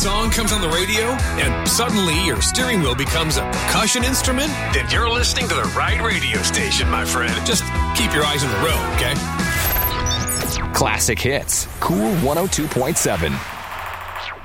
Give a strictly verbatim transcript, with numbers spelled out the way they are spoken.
song comes on the radio and suddenly your steering wheel becomes a percussion instrument? Then you're listening to the right radio station, my friend. Just keep your eyes on the road, okay? Classic hits. Cool one oh two point seven.